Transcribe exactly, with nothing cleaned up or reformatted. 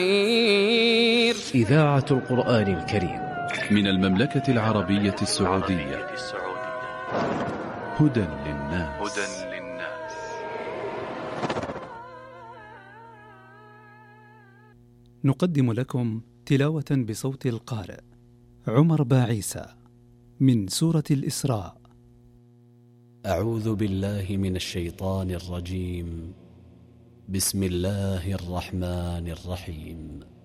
إذاعة القرآن الكريم من المملكة العربية السعودية. هدى للناس. نقدم لكم تلاوة بصوت القارئ عمر باعيسى من سورة الإسراء. أعوذ بالله من الشيطان الرجيم. بسم الله الرحمن الرحيم.